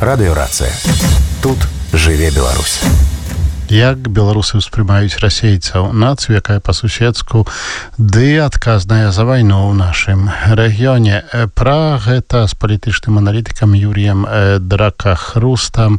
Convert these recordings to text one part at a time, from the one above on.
Радыёрацыя. Тут жыве Беларусь. Як беларусы ўспрымаюць расейцаў, нацыю, якая па-суседску, ды адказная за вайну ў нашым рэгіёне. Пра гэта з палітычным аналітыкам Юріем Дракахрустам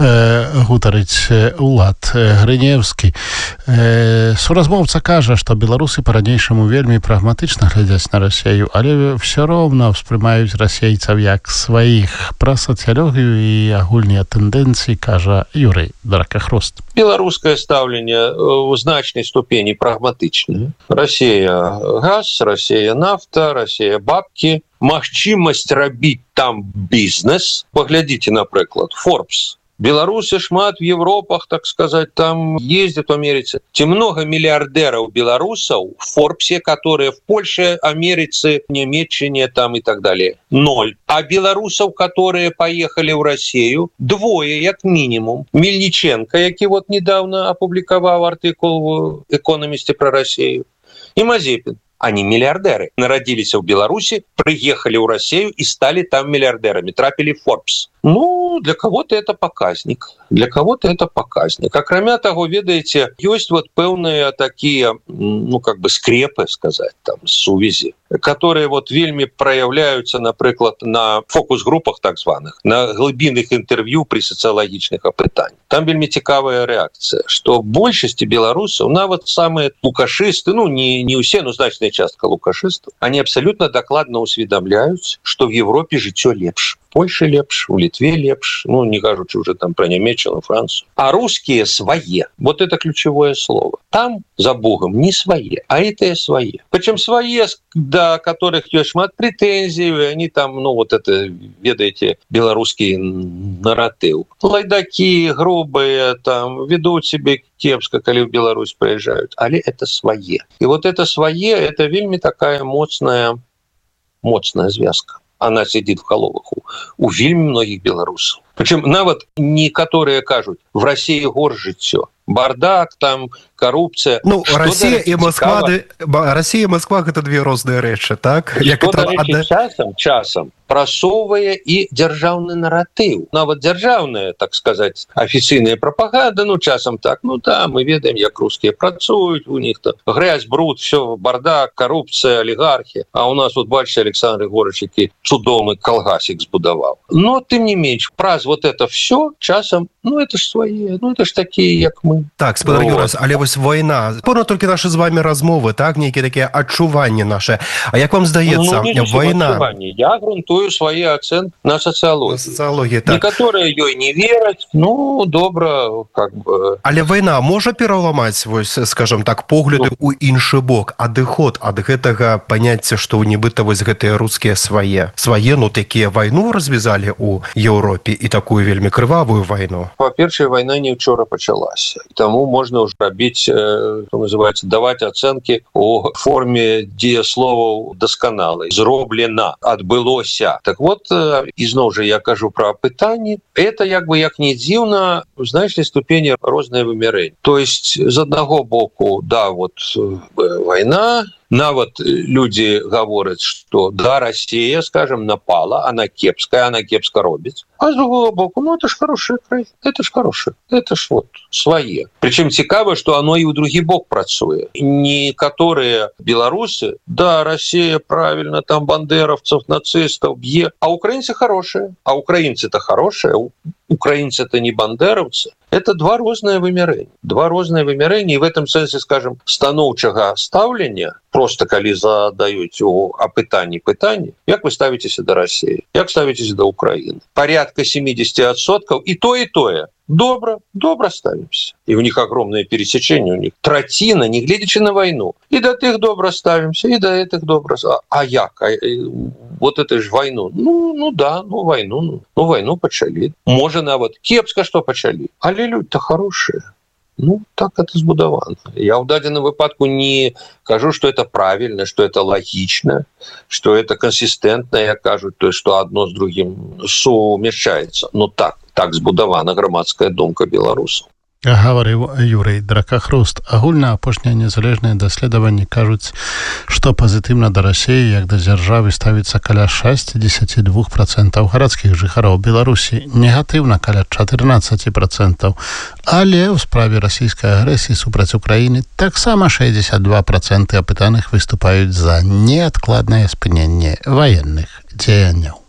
гутарыць Улад Грынеўскі. Суразмоўца кажа, што беларусы па-ранейшаму вельмі прагматычна глядзяць на Расею, але ўсё роўна ўспрымаюць расейцаў як сваіх. Пра сацыялогію і агульныя тэндэнцыі кажа Юрый Дракахруст. Беларускае стаўленне ў значнай ступені прагматычнае. Расія газ, Расія нафта, Расія бабкі. Магчымасць рабіць там бізнес. Паглядзіце, напрыклад, Forbes. Беларусы шмат в Европах, так сказать, там ездят в Америке. Те много миллиардеров белорусов в Форбсе, которые в Польше, Америке, Немеччине там и так далее. 0. А белорусов, которые поехали в Россию, 2, как минимум. Мельниченко, який вот недавно опубликовал артикул в «Экономисте» про Россию, и Мазепин. Они миллиардеры. Народились в Беларуси, приехали в Россию и стали там миллиардерами. Трапили в Forbes. Ну, для кого-то это показник. Для кого-то это показник. А кроме того, ведаете, есть вот пэўныя такие, ну, как бы скрепы, сказать, там, сувязі, которые вот вельми проявляются, например, на фокус-группах так званых, на глубинных интервью при социологичных опытаниях. Там вельми цікавая реакция, что в большинстве белорусов, нават самые лукашисты, ну, не все, но значная частка лукашистов, они абсолютно докладно усведомляют, что в Европе жыццё лепш. В Польше лепш, в Литве лепш, ну, не кажучи уже там про Немеччину, Францию. А русские свои. Вот это ключевое слово. Там, за Богом, не свои, а это свои. Причем свои, до которых есть шмат претензий, они там, ну, вот это, ведаете, белорусский наратив. Лайдаки, грубые, там, ведут себя кепска, когда в Беларусь приезжают. Але это свои. И вот это свои, это вельми такая моцная звязка. Она сидит в головах у вельми многих белорусов. Причем нават некоторые кажут, в России горш жыццё. Бардак, там, коррупция. Ну, Россия и Москва, Россия и Москва – это две разные рэчы, так? Что, до речі, часом прасоўвае і дзяржаўны наратыў. Нават дзяржаўная, так сказать, афіцыйная пропаганда, ну, часом так, ну, да, мы ведаем, як русские працуюць, у них там грязь, бруд, все, бардак, коррупция, олигархи. А у нас, вот, бачите, Александр Егорович, який цудоўны калгасик збудаваў. Но, тым не менш, праз вот это все часом, ну, это ж свои, ну, это ж такие, як мы. Так, спадар Юрас, але вось вайна. Порно толькі наши з вами размовы, так, нейкія такія адчуванні наши. А як вам здаецца, вайна? Я грунтую свои оценки на социологии. На социологии, так. Некоторые ёй не верят, ну, добра, как бы. Але вайна можа пераламаць, вось, скажем так, погляды у іншы бок, адыход ад гэтага паняцця, што нібыта вось гэтыя рускія свае, ну, такія вайну развязалі у Еўропе і такую вельмі крывавую вайну. Па-першае, вайна не вчора пачалася. Тому можна ўжо рабіць, што называецца, даваць ацэнкі у форме дзеясловаў дасканалай. Зроблена, адбылося. Так вот, ізноў жа я кажу пра апытанні. Это, як бы, як не дзіўна, у значнай ступені рознае вымярэнне. То есть, з аднаго боку, да, вот, вайна, нават люди говорят, что да, Россия, скажем, напала, она кепска робіць. А з другого боку, ну, это ж хорошая краіна, это ж хорошая, это ж вот свои. Причем цікаво, что оно и у другі бок працуе. Некоторые белорусы, да, Россия правильно, там бандеровцев, нацистов бье, а украинцы хорошие. А украинцы-то хорошие, украинцы-то не бандеровцы. Это два розные вымярэння. Два розные вымярэння, и в этом сэнсе, скажем, станоўчага стаўлення, просто калі задаюць у апытанні пытанні, як вы ставитеся до России, як ставитеся до Украины. Порядка 70% и тое. Добро ставимся. И у них огромное пересечение, у них тратина, не глядячи на войну. И до тых добро ставимся, и до этих добро. А як? Вот это ж войну. Ну да, войну пачалі. Можа нават кепска, што пачалі. Але люди-то хорошие. Ну, так это збудавана. Я в дадзеным выпадку не кажу, что это правильно, что это логично, что это консистентно, я кажу, то есть, что одно с другим сумяшчаецца. Но так збудавана грамадская думка беларусаў. Гаварыў Юрый Дракахруст. Агульна апошнія незалежныя даследаванні кажуць, што пазітыўна да Расіі як да дзяржавы ставіцца каля 62% гарадскіх жыхароў Беларусі, негатыўна каля 14%, але ў справе расійскай агрэсіі супраць Украіны таксама 62% апытаных выступаюць за неадкладнае спыненне ваенных дзеянняў.